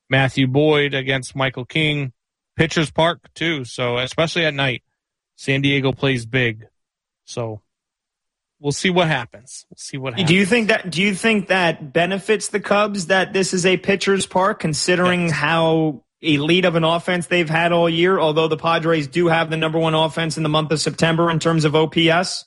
Matthew Boyd against Michael King. Pitchers Park, too. So, especially at night, San Diego plays big. So, we'll see what happens. Do you think that benefits the Cubs that this is a pitcher's park, considering how elite of an offense they've had all year, although the Padres do have the number one offense in the month of September in terms of OPS?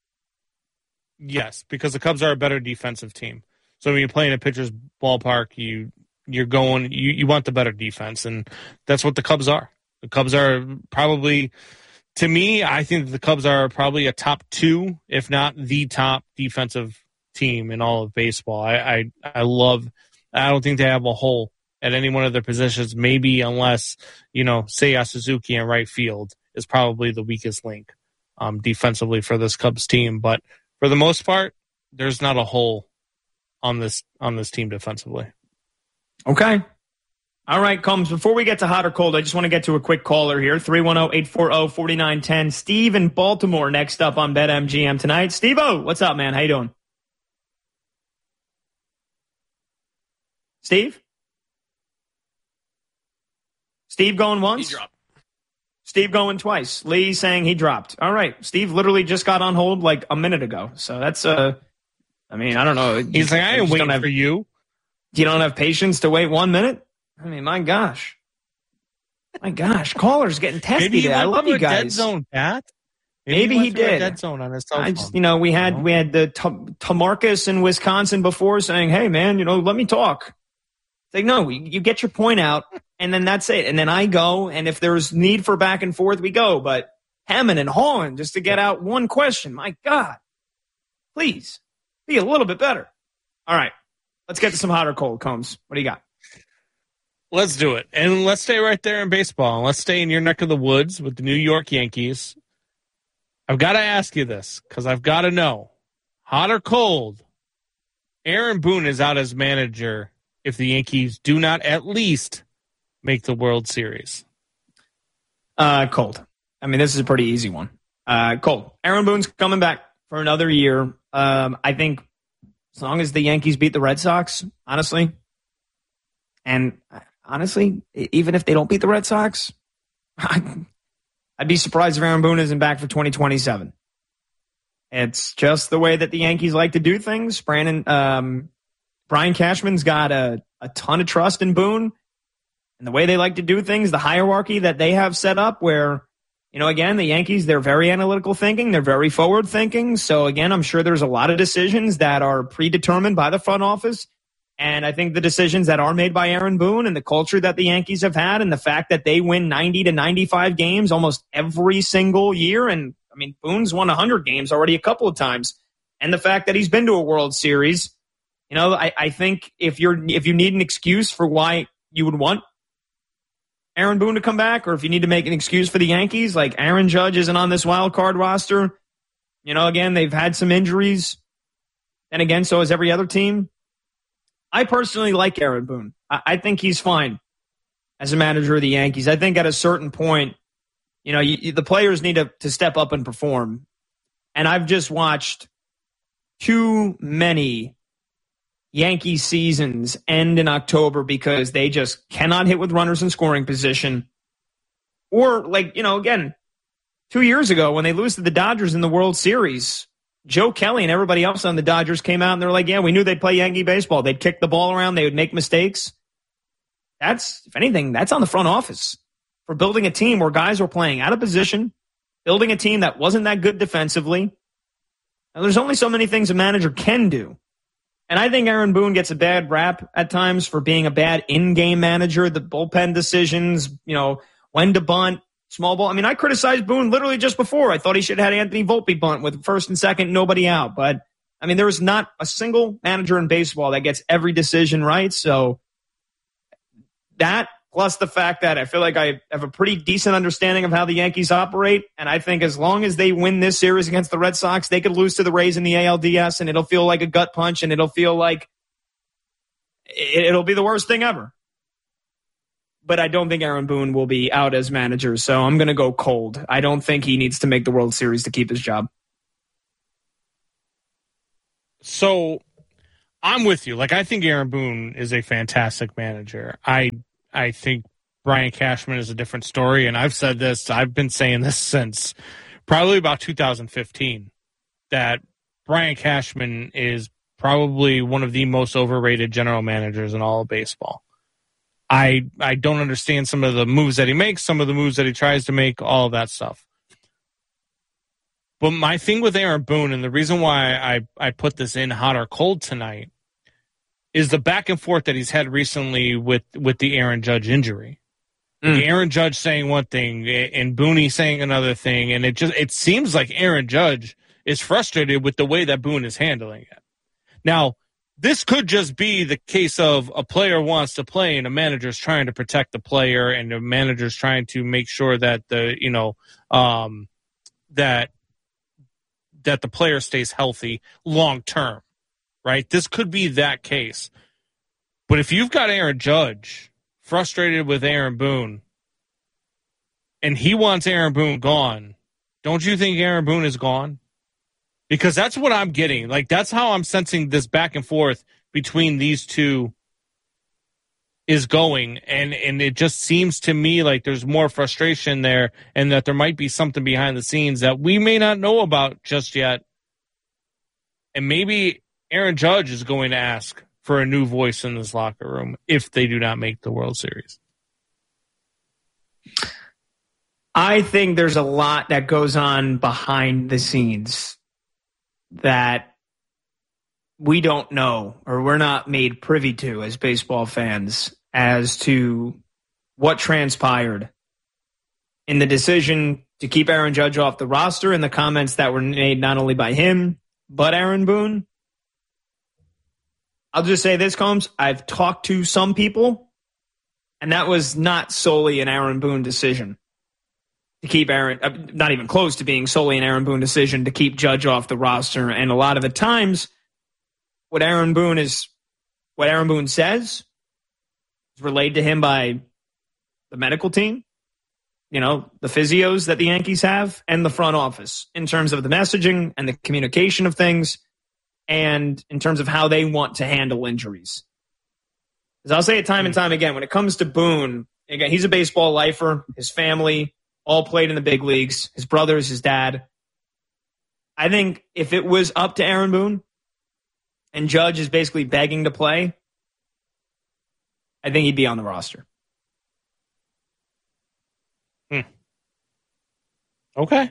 Yes, because the Cubs are a better defensive team. So when you're playing a pitcher's ballpark, you want the better defense, and that's what the Cubs are. The Cubs are probably, to me, I think the Cubs are probably a top 2, if not the top defensive team in all of baseball. I don't think they have a hole at any one of their positions, maybe unless, Seiya Suzuki in right field is probably the weakest link defensively for this Cubs team. But for the most part, there's not a hole on this team defensively. Okay. All right, Combs, before we get to hot or cold, I just want to get to a quick caller here. 310-840-4910. Steve in Baltimore next up on BetMGM tonight. Steve-O, what's up, man? How you doing? Steve? Steve going once? He dropped. Steve going twice. Lee saying he dropped. All right. Steve literally just got on hold like a minute ago. So that's, I don't know. He's like, I ain't waiting for you. You don't have patience to wait 1 minute? I mean, my gosh. Caller's getting testy today. I love you guys. Dead zone, Pat. Maybe he did. Dead zone on his cell phone. We had the Tamarcus in Wisconsin before saying, "Hey, man, let me talk." It's like, no, you get your point out, and then that's it. And then I go, and if there's need for back and forth, we go. But hemming and hawing just to get out one question. My God, please be a little bit better. All right, let's get to some hot or cold. Combs, what do you got? Let's do it. And let's stay right there in baseball. And let's stay in your neck of the woods with the New York Yankees. I've got to ask you this because I've got to know. Hot or cold, Aaron Boone is out as manager if the Yankees do not at least make the World Series. Cold. I mean, this is a pretty easy one. Cold. Aaron Boone's coming back for another year. I think as long as the Yankees beat the Red Sox, honestly, even if they don't beat the Red Sox, I'd be surprised if Aaron Boone isn't back for 2027. It's just the way that the Yankees like to do things. Brian Cashman's got a ton of trust in Boone and the way they like to do things, the hierarchy that they have set up where, again, the Yankees, they're very analytical thinking. They're very forward thinking. So, again, I'm sure there's a lot of decisions that are predetermined by the front office. And I think the decisions that are made by Aaron Boone and the culture that the Yankees have had and the fact that they win 90 to 95 games almost every single year. And, Boone's won 100 games already a couple of times. And the fact that he's been to a World Series, I think if you need an excuse for why you would want Aaron Boone to come back, or if you need to make an excuse for the Yankees, like Aaron Judge isn't on this wild card roster. Again, they've had some injuries. And again, so has every other team. I personally like Aaron Boone. I think he's fine as a manager of the Yankees. I think at a certain point, the players need to step up and perform. And I've just watched too many Yankee seasons end in October because they just cannot hit with runners in scoring position. Or again, 2 years ago when they lose to the Dodgers in the World Series, Joe Kelly and everybody else on the Dodgers came out and they're like, yeah, we knew they'd play Yankee baseball. They'd kick the ball around. They would make mistakes. If anything, that's on the front office for building a team where guys were playing out of position, building a team that wasn't that good defensively. Now, there's only so many things a manager can do. And I think Aaron Boone gets a bad rap at times for being a bad in-game manager, the bullpen decisions, when to bunt. Small ball. I criticized Boone literally just before. I thought he should have had Anthony Volpe bunt with first and second, nobody out. But, there is not a single manager in baseball that gets every decision right. So that, plus the fact that I feel like I have a pretty decent understanding of how the Yankees operate. And I think as long as they win this series against the Red Sox, they could lose to the Rays in the ALDS, and it'll feel like a gut punch, and it'll feel like it'll be the worst thing ever. But I don't think Aaron Boone will be out as manager, so I'm going to go cold. I don't think he needs to make the World Series to keep his job. So I'm with you. I think Aaron Boone is a fantastic manager. I I think Brian Cashman is a different story. And I've said this, I've been saying this since probably about 2015, that Brian Cashman is probably one of the most overrated general managers in all of baseball. I don't understand some of the moves that he makes, some of the moves that he tries to make, all of that stuff. But my thing with Aaron Boone, and the reason why I put this in hot or cold tonight, is the back and forth that he's had recently with the Aaron Judge injury. Aaron Judge saying one thing and Booney saying another thing, and it seems like Aaron Judge is frustrated with the way that Boone is handling it. Now, this could just be the case of a player wants to play and a manager's trying to protect the player, and the manager's trying to make sure that that the player stays healthy long term, right? This could be that case. But if you've got Aaron Judge frustrated with Aaron Boone and he wants Aaron Boone gone, don't you think Aaron Boone is gone? Because that's what I'm getting. Like, that's how I'm sensing this back and forth between these two is going. And it just seems to me like there's more frustration there, and that there might be something behind the scenes that we may not know about just yet. And maybe Aaron Judge is going to ask for a new voice in this locker room if they do not make the World Series. I think there's a lot that goes on behind the scenes that we don't know, or we're not made privy to as baseball fans, as to what transpired in the decision to keep Aaron Judge off the roster and the comments that were made not only by him, but Aaron Boone. I'll just say this, Combs. I've talked to some people, and that was not solely an Aaron Boone decision to keep Aaron, not even close to being solely an Aaron Boone decision to keep Judge off the roster. And a lot of the times, what Aaron Boone says is relayed to him by the medical team, the physios that the Yankees have, and the front office in terms of the messaging and the communication of things, and in terms of how they want to handle injuries. As I'll say it time and time again, when it comes to Boone, again, he's a baseball lifer. His family all played in the big leagues. His brothers, his dad. I think if it was up to Aaron Boone and Judge is basically begging to play, I think he'd be on the roster. Okay.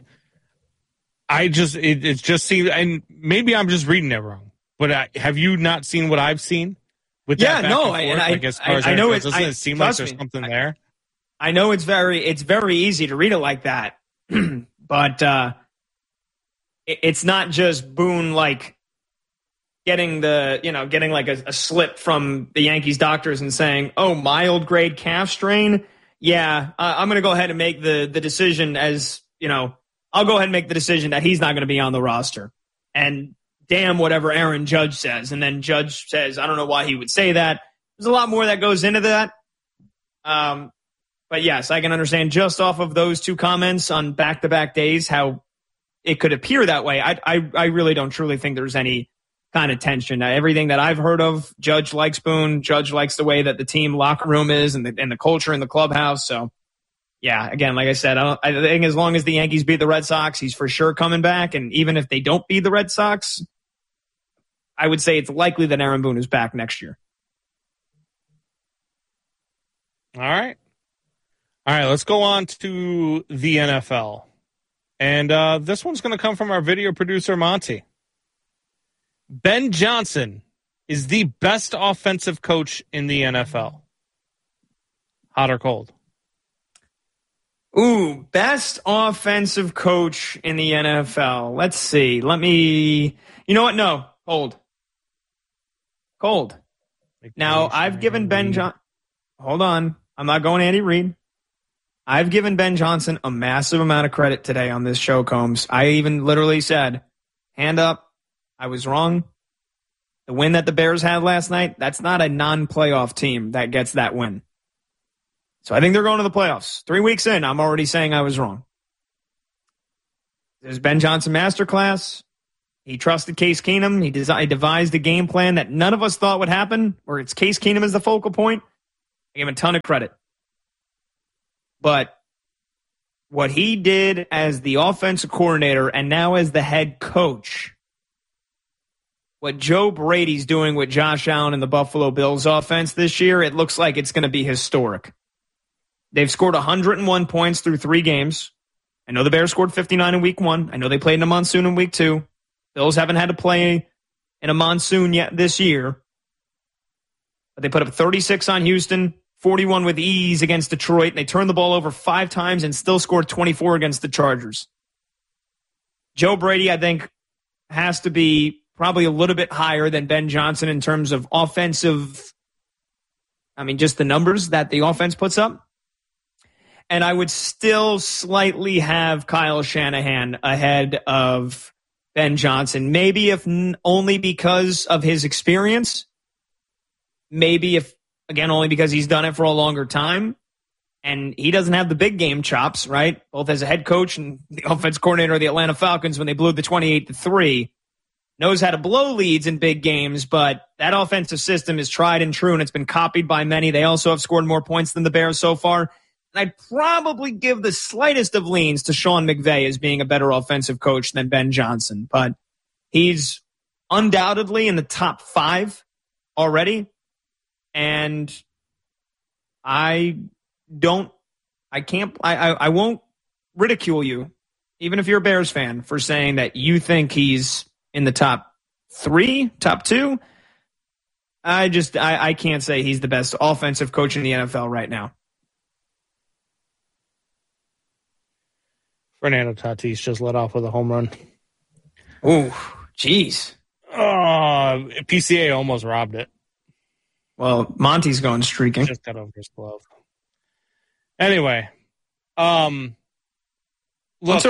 It just seems, and maybe I'm just reading it wrong, but have you not seen what I've seen with that? I know it doesn't it seem like there's something there? I know it's very easy to read it like that, but it's not just Boone like getting like a slip from the Yankees doctors and saying, "Oh, mild grade calf strain. Yeah, I'm going to go ahead and make the decision I'll go ahead and make the decision that he's not going to be on the roster." And damn whatever Aaron Judge says, and then Judge says, "I don't know why he would say that." There's a lot more that goes into that. But yes, I can understand just off of those two comments on back-to-back days how it could appear that way. I really don't truly think there's any kind of tension. Everything that I've heard of, Judge likes Boone. Judge likes the way that the team locker room is and the culture in the clubhouse. So, yeah, again, like I said, I think as long as the Yankees beat the Red Sox, he's for sure coming back. And even if they don't beat the Red Sox, I would say it's likely that Aaron Boone is back next year. All right, let's go on to the NFL. And this one's going to come from our video producer, Monty. Ben Johnson is the best offensive coach in the NFL. Hot or cold? Ooh, best offensive coach in the NFL. Let's see. You know what? No, cold. Now, I've given Ben Johnson. Hold on. I'm not going Andy Reid. I've given Ben Johnson a massive amount of credit today on this show, Combs. I even literally said, hand up, I was wrong. The win that the Bears had last night, that's not a non-playoff team that gets that win. So I think they're going to the playoffs. 3 weeks in, I'm already saying I was wrong. There's Ben Johnson masterclass. He trusted Case Keenum. He devised a game plan that none of us thought would happen, where it's Case Keenum as the focal point. I give him a ton of credit. But what he did as the offensive coordinator and now as the head coach, what Joe Brady's doing with Josh Allen and the Buffalo Bills offense this year, it looks like it's going to be historic. They've scored 101 points through 3 games. I know the Bears scored 59 in week 1. I know they played in a monsoon in week 2. Bills haven't had to play in a monsoon yet this year. But they put up 36 on Houston, 41 with ease against Detroit. And they turned the ball over 5 times and still scored 24 against the Chargers. Joe Brady, I think, has to be probably a little bit higher than Ben Johnson in terms of offensive, just the numbers that the offense puts up. And I would still slightly have Kyle Shanahan ahead of Ben Johnson. Maybe if only because of his experience. Maybe if, again, only because he's done it for a longer time. And he doesn't have the big game chops, right? Both as a head coach and the offense coordinator of the Atlanta Falcons when they blew the 28-3. Knows how to blow leads in big games, but that offensive system is tried and true, and it's been copied by many. They also have scored more points than the Bears so far. And I'd probably give the slightest of leans to Sean McVay as being a better offensive coach than Ben Johnson. But he's undoubtedly in the top 5 already. And I won't ridicule you, even if you're a Bears fan, for saying that you think he's in the top 3, top 2. I can't say he's the best offensive coach in the NFL right now. Fernando Tatis just let off with a home run. Oh, jeez. PCA almost robbed it. Well, Monty's going streaking. Just got over his glove. Anyway, look,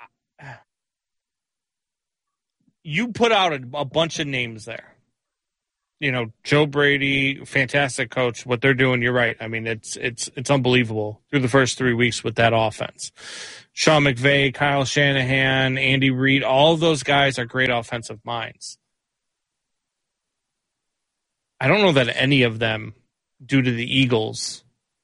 you put out a bunch of names there. Joe Brady, fantastic coach. What they're doing, you're right. It's unbelievable through the first 3 weeks with that offense. Sean McVay, Kyle Shanahan, Andy Reid, all of those guys are great offensive minds. I don't know that any of them, due to the Eagles,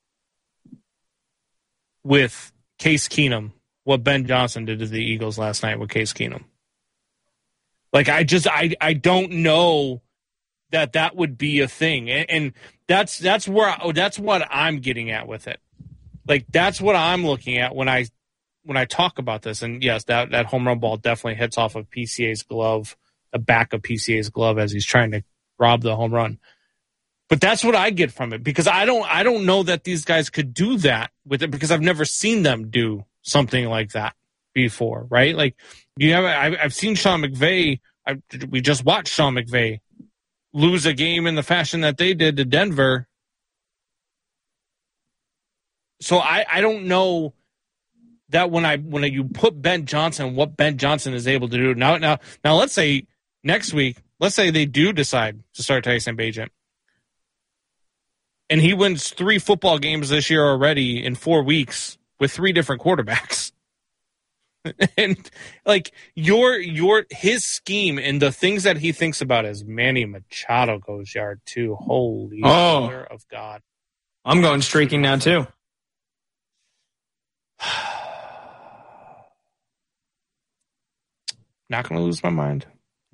with Case Keenum, what Ben Johnson did to the Eagles last night with Case Keenum. Like, I don't know that would be a thing. And that's what I'm getting at with it. Like, that's what I'm looking at when I talk about this. And yes, that home run ball definitely hits off of PCA's glove, the back of PCA's glove as he's trying to rob the home run. But that's what I get from it, because I don't know that these guys could do that with it, because I've never seen them do something like that before, right? Like, I've seen Sean McVay. We just watched Sean McVay lose a game in the fashion that they did to Denver. So I don't know that when you put Ben Johnson, what Ben Johnson is able to do now. Let's say next week, let's say they do decide to start Tyson Bagent, and he wins 3 football games this year already in 4 weeks with 3 different quarterbacks. And like his scheme and the things that he thinks about as Manny Machado goes yard too. Holy mother of God. I'm going streaking now too. Not going to lose my mind.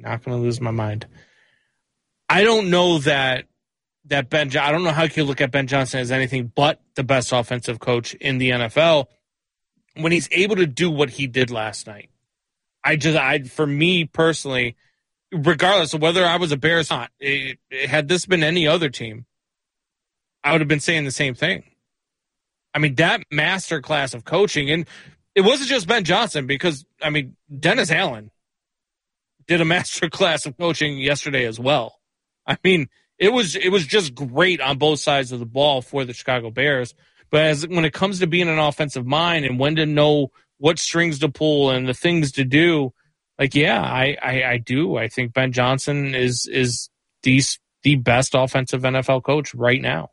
I don't know that I don't know how you can look at Ben Johnson as anything but the best offensive coach in the NFL when he's able to do what he did last night. For me personally, regardless of whether I was a Bears or not, had this been any other team, I would have been saying the same thing. I mean, that master class of coaching, and it wasn't just Ben Johnson, because, Dennis Allen did a master class of coaching yesterday as well. I mean, it was just great on both sides of the ball for the Chicago Bears. But when it comes to being an offensive mind and when to know what strings to pull and the things to do, like, yeah, I do. I think Ben Johnson is the best offensive NFL coach right now.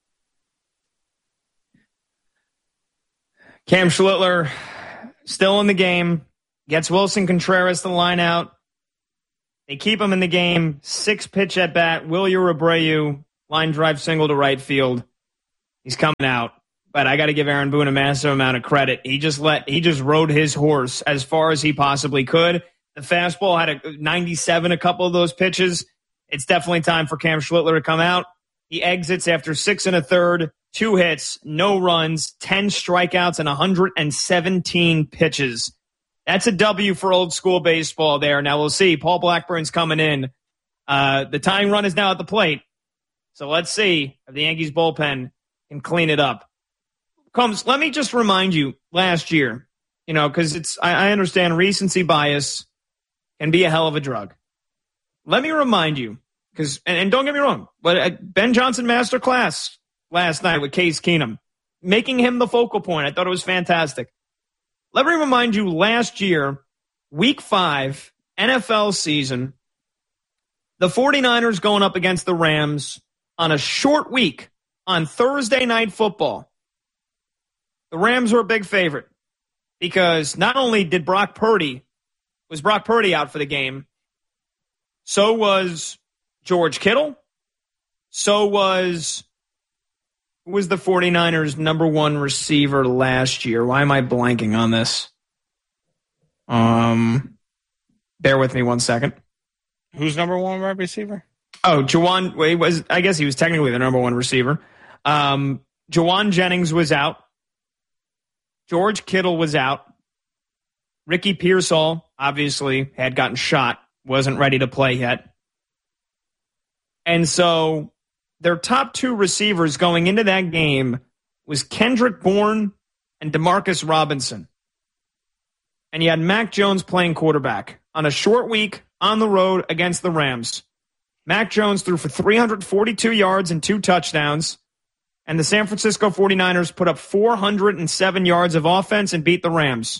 Cam Schlittler still in the game, gets Wilson Contreras the line out. They keep him in the game. 6 pitch at bat. Wilyer Abreu, line drive single to right field. He's coming out. But I got to give Aaron Boone a massive amount of credit. He just rode his horse as far as he possibly could. The fastball had a 97 a couple of those pitches. It's definitely time for Cam Schlittler to come out. He exits after 6 1/3, 2 hits, no runs, 10 strikeouts, and 117 pitches. That's a W for old school baseball there. Now we'll see. Paul Blackburn's coming in. The tying run is now at the plate. So let's see if the Yankees bullpen can clean it up. Combs, let me just remind you last year, because I understand recency bias can be a hell of a drug. Let me remind you, because, and don't get me wrong, but Ben Johnson masterclass last night with Case Keenum, making him the focal point. I thought it was fantastic. Let me remind you, last year, week 5, NFL season, the 49ers going up against the Rams on a short week on Thursday Night Football. The Rams were a big favorite because not only did Brock Purdy out for the game, so was George Kittle, so was who was the 49ers' number 1 receiver last year? Why am I blanking on this? Bear with me 1 second. Who's number 1 wide receiver? Oh, I guess he was technically the number 1 receiver. Jawan Jennings was out. George Kittle was out. Ricky Pearsall, obviously, had gotten shot, wasn't ready to play yet. And so their top 2 receivers going into that game was Kendrick Bourne and Demarcus Robinson. And you had Mac Jones playing quarterback on a short week on the road against the Rams. Mac Jones threw for 342 yards and 2 touchdowns. And the San Francisco 49ers put up 407 yards of offense and beat the Rams.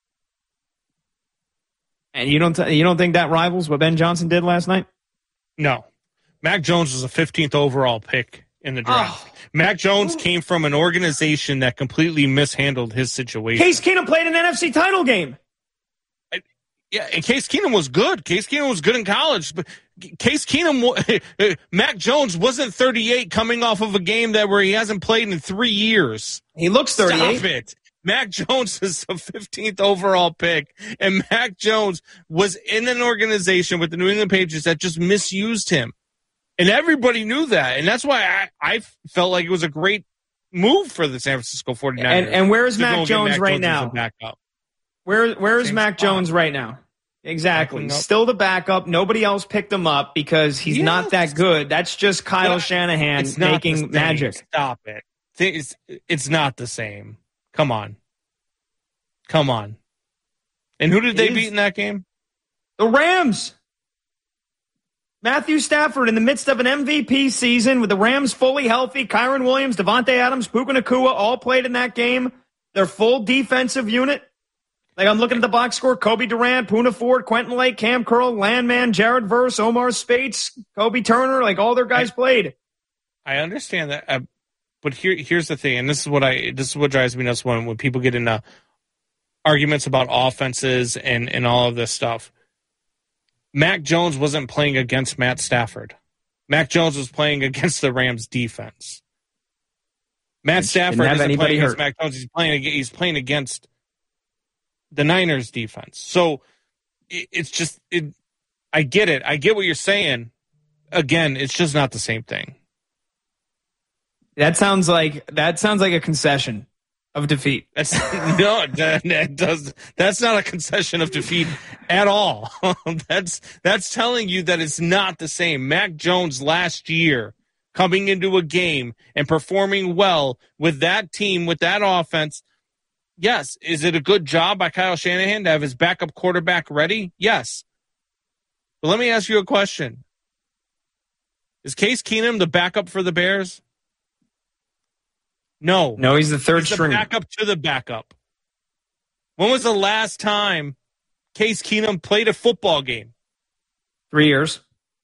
And you don't think that rivals what Ben Johnson did last night? No. Mac Jones was a 15th overall pick in the draft. Mac Jones came from an organization that completely mishandled his situation. Case Keenum played an NFC title game. Yeah, and Case Keenum was good. Case Keenum was good in college. But Case Keenum, Mac Jones wasn't 38 coming off of a game where he hasn't played in 3 years. He looks 38. Stop it. Mac Jones is a 15th overall pick, and Mac Jones was in an organization with the New England Patriots that just misused him. And everybody knew that, and that's why I felt like it was a great move for the San Francisco 49ers. And where is Mac Jones right now? Where is Mac Jones right now? Exactly. Still the backup. Nobody else picked him up because he's not that good. That's just Kyle Shanahan making magic. Stop it. It's not the same. Come on. And who did they beat in that game? The Rams. Matthew Stafford in the midst of an MVP season with the Rams fully healthy. Kyron Williams, Devontae Adams, Puka Nacua all played in that game. Their full defensive unit. Like, I'm looking at the box score: Kobe Durant, Poona Ford, Quentin Lake, Cam Curl, Landman, Jared Verse, Omar Spates, Kobe Turner. Like, all their guys played. I understand that, but here's the thing, and this is what drives me nuts when people get into arguments about offenses and all of this stuff. Mac Jones wasn't playing against Matt Stafford. Mac Jones was playing against the Rams defense. Matt Stafford isn't playing against Mac Jones. He's playing against the Niners defense. So it's just, I get it. I get what you're saying. Again, it's just not the same thing. That sounds like a concession of defeat. That's not a concession of defeat at all. That's telling you that it's not the same. Mac Jones last year coming into a game and performing well with that team, with that offense. Yes. Is it a good job by Kyle Shanahan to have his backup quarterback ready? Yes. But let me ask you a question. Is Case Keenum the backup for the Bears? No. No, he's the third string. Backup to the backup. When was the last time Case Keenum played a football game? 3 years.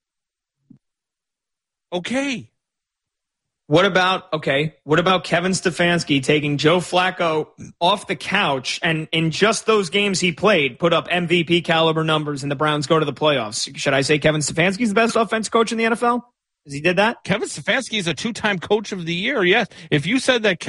Okay. What about Kevin Stefanski taking Joe Flacco off the couch and in just those games he played, put up MVP caliber numbers and the Browns go to the playoffs? Should I say Kevin Stefanski's the best offense coach in the NFL? Because he did that? Kevin Stefanski is a 2-time coach of the year. Yes. If you said that